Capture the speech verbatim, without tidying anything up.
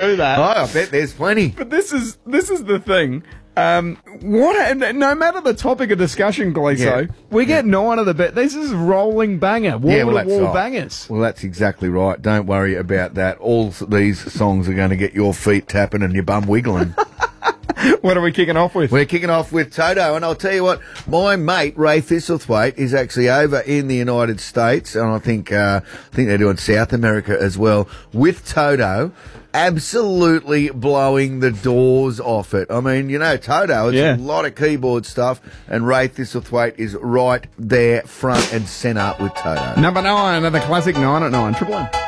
do that. Oh, I bet there's plenty. But this is this is the thing. Um, what? No matter the topic of discussion, Gleeso, Yeah. we get nine of the bit. This is rolling banger, wall Yeah, well, to that's wall right. bangers. Well, that's exactly right. Don't worry about that. All s- these songs are going to get your feet tapping and your bum wiggling. What are we kicking off with? We're kicking off with Toto, and I'll tell you what, my mate Ray Thistlethwaite is actually over in the United States, and I think uh, I think they're doing South America as well with Toto. Absolutely blowing the doors off it. I mean, you know, Toto, it's Yeah. a lot of keyboard stuff, and Ray Thistlethwaite is right there, front and centre with Toto. Number nine, another classic nine at nine. Triple M.